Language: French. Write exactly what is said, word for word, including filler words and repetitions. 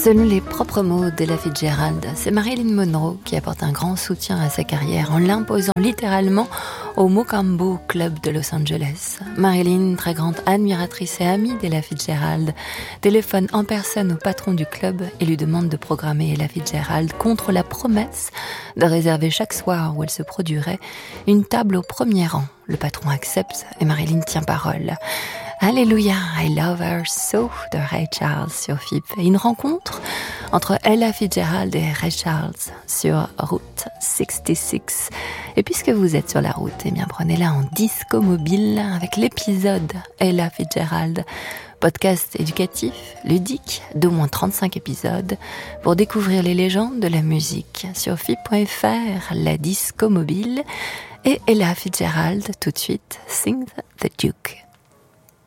Selon les propres mots d'Ella Fitzgerald, c'est Marilyn Monroe qui apporte un grand soutien à sa carrière en l'imposant littéralement au Mocambo Club de Los Angeles. Marilyn, très grande admiratrice et amie d'Ella Fitzgerald, téléphone en personne au patron du club et lui demande de programmer Ella Fitzgerald contre la promesse de réserver chaque soir où elle se produirait une table au premier rang. Le patron accepte et Marilyn tient parole. Alléluia, I love her so de Ray Charles sur F I P. Et une rencontre entre Ella Fitzgerald et Ray Charles sur Route soixante-six. Et puisque vous êtes sur la route, eh bien prenez-la en disco mobile avec l'épisode Ella Fitzgerald. Podcast éducatif, ludique, d'au moins trente-cinq épisodes pour découvrir les légendes de la musique sur F I P point F R, la disco mobile et Ella Fitzgerald tout de suite, Sing the Duke.